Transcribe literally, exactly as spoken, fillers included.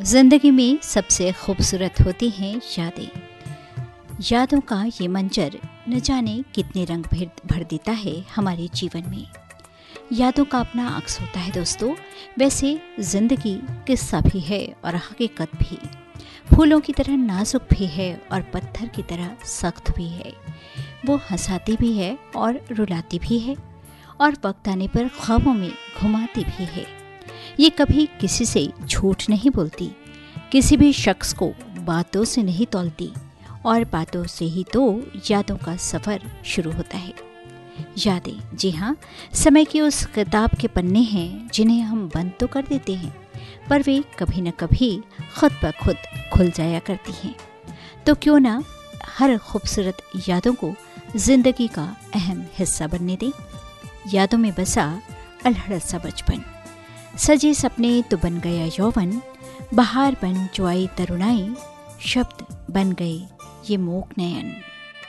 जिंदगी में सबसे खूबसूरत होती हैं यादें। यादों का ये मंजर न जाने कितने रंग भर भर देता है हमारे जीवन में। यादों का अपना अक्स होता है दोस्तों। वैसे जिंदगी किस्सा भी है और हकीकत भी। फूलों की तरह नाजुक भी है और पत्थर की तरह सख्त भी है। वो हंसाती भी है और रुलाती भी है और वक्त आने पर ख्वाबों में घुमाती भी है। ये कभी किसी से झूठ नहीं बोलती, किसी भी शख्स को बातों से नहीं तौलती और बातों से ही तो यादों का सफ़र शुरू होता है। यादें, जी हाँ, समय की उस किताब के पन्ने हैं जिन्हें हम बंद तो कर देते हैं, पर वे कभी न कभी खुद ब खुद खुल जाया करती हैं। तो क्यों ना हर खूबसूरत यादों को जिंदगी का अहम हिस्सा बनने दें। यादों में बसा अल्हड़ सा बचपन, सजे सपने तो बन गया यौवन, बहार बन जो आई तरुणाई, शब्द बन गए ये मूक नयन।